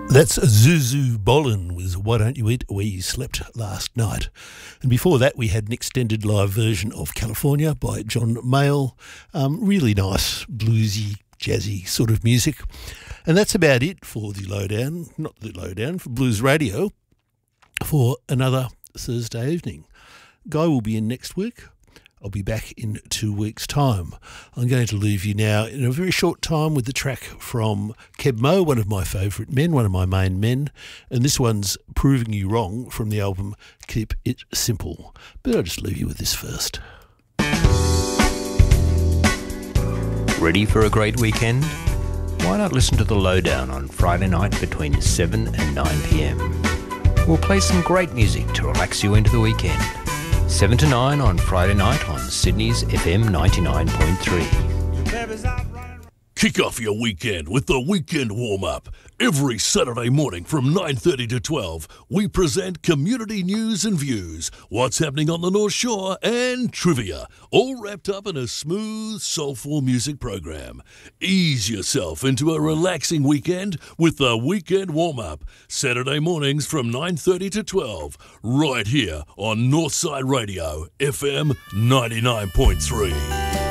That's Zuzu Bolin with Why Don't You Eat Where You Slept Last Night. And before that, we had an extended live version of California by John Mayall. Really nice, bluesy, jazzy sort of music. And that's about it for the Lowdown, not the Lowdown, for Blues Radio for another Thursday evening. Guy will be in next week. I'll be back in 2 weeks' time. I'm going to leave you now in a very short time with the track from Keb Mo, one of my favourite men, one of my main men, and this one's Proving You Wrong from the album Keep It Simple. But I'll just leave you with this first. Ready for a great weekend? Why not listen to The Lowdown on Friday night between 7 and 9 p.m. We'll play some great music to relax you into the weekend. 7 to 9 on Friday night on Sydney's FM 99.3. Kick off your weekend with the Weekend Warm-Up. Every Saturday morning from 9:30 to 12, we present community news and views, what's happening on the North Shore, and trivia, all wrapped up in a smooth, soulful music program. Ease yourself into a relaxing weekend with the Weekend Warm-Up. Saturday mornings from 9:30 to 12, right here on Northside Radio, FM 99.3.